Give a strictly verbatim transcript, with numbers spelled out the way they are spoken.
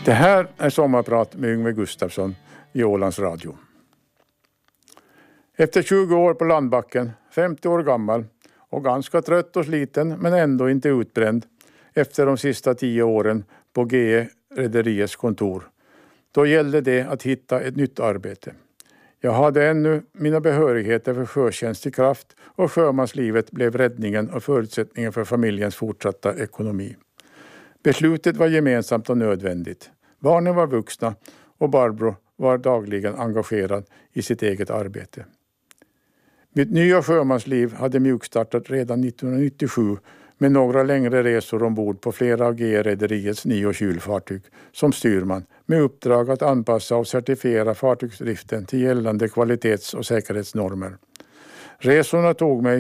Det här är Sommarprat med Yngve Gustafsson i Ålands Radio. Efter tjugo år på landbacken, femtio år gammal och ganska trött och sliten men ändå inte utbränd efter de sista tio åren på G E-rederiets kontor. Då gällde det att hitta ett nytt arbete. Jag hade ännu mina behörigheter för sjötjänst i kraft och sjömanslivet blev räddningen och förutsättningen för familjens fortsatta ekonomi. Beslutet var gemensamt och nödvändigt. Barnen var vuxna och Barbro var dagligen engagerad i sitt eget arbete. Mitt nya sjömansliv hade mjukstartat redan nittonhundranittiosju med några längre resor ombord på flera av G E-rederiets nio kylfartyg som styrman med uppdrag att anpassa och certifiera fartygsdriften till gällande kvalitets- och säkerhetsnormer. Resorna tog mig